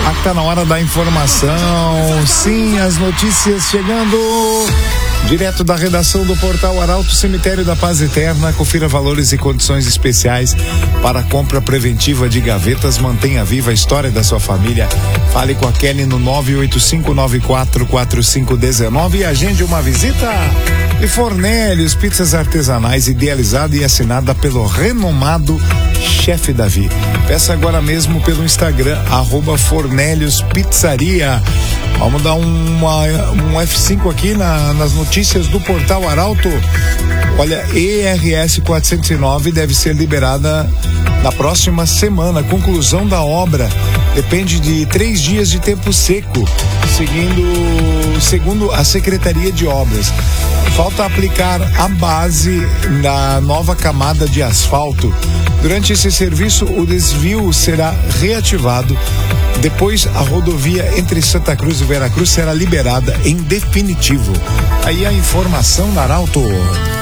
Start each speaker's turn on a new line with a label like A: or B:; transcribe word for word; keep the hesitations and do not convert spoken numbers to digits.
A: Ah, tá na hora da informação. Sim, as notícias chegando direto da redação do Portal Arauto. Cemitério da Paz Eterna. Confira valores e condições especiais para compra preventiva de gavetas. Mantenha viva a história da sua família. Fale com a Kelly no nove oito cinco nove quatro quatro cinco um nove e agende uma visita. E Fornélios, pizzas artesanais, idealizada e assinada pelo renomado Chefe Davi. Peça agora mesmo pelo Instagram, arroba Fornélios Pizzaria. Vamos dar uma, um F cinco aqui na, nas notícias do Portal Arauto. Olha, E R S quatrocentos e nove deve ser liberada na próxima semana. Conclusão da obra depende de três dias de tempo seco, seguindo, segundo a Secretaria de Obras. Falta aplicar a base da nova camada de asfalto. Durante esse serviço, o desvio será reativado. Depois, a rodovia entre Santa Cruz e Veracruz será liberada em definitivo. Aí a informação da Arauto.